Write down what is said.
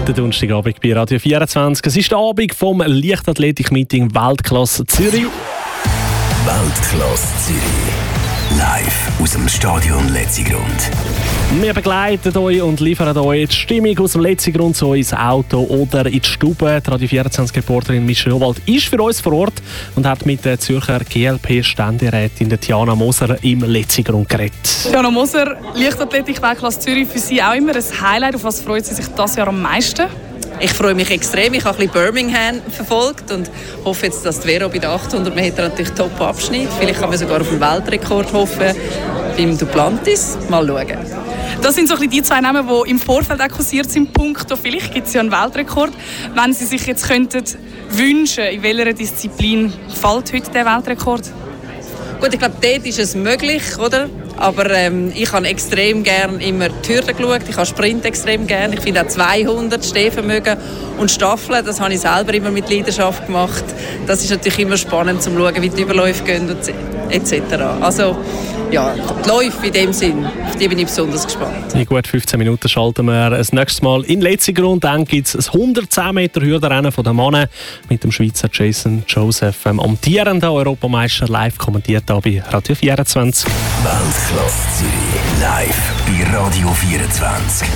Der Donnerstagabend bei Radio 24. Es ist der Abend vom Leichtathletik-Meeting Weltklasse Zürich. Weltklasse Zürich. Live aus dem Stadion Letzigrund. Wir begleiten euch und liefern euch die Stimmung aus dem Letzigrund so ins Auto oder in die Stube. Die Radio 24-Reporterin Michelle Owald ist für uns vor Ort und hat mit der Zürcher GLP-Ständerätin Tiana Moser im Letzigrund geredet. Tiana Moser, Leichtathletik Weltklasse Zürich, für Sie auch immer ein Highlight. Auf was freut Sie sich dieses Jahr am meisten? Ich freue mich extrem. Ich habe ein bisschen Birmingham verfolgt und hoffe jetzt, dass die Vero bei den 800 Metern natürlich top abschneidet. Vielleicht kann man sogar auf einen Weltrekord hoffen beim Duplantis. Mal schauen. Das sind so ein bisschen die zwei Namen, die im Vorfeld auch kursiert sind. Punkto. Vielleicht gibt es ja einen Weltrekord. Wenn Sie sich jetzt könnten wünschen, in welcher Disziplin fällt heute der Weltrekord? Gut, ich glaube, dort ist es möglich, oder? Aber ich habe extrem gerne immer die Hürden geschaut. Ich habe Sprint extrem gerne. Ich finde auch 200 Stehvermögen und Staffeln, das habe ich selber immer mit Leidenschaft gemacht. Das ist natürlich immer spannend, zu schauen, wie die Überläufe gehen etc. Also ja, die Läufe in dem Sinn, auf die bin ich besonders gespannt. In gut 15 Minuten schalten wir das nächste Mal in Letzigrund. Dann gibt es ein 110 Meter Hürdenrennen von den Männern mit dem Schweizer Jason Joseph, amtierender Europameister, live kommentiert hier bei Radio 24. Weltklasse Zürich. Live bei Radio 24.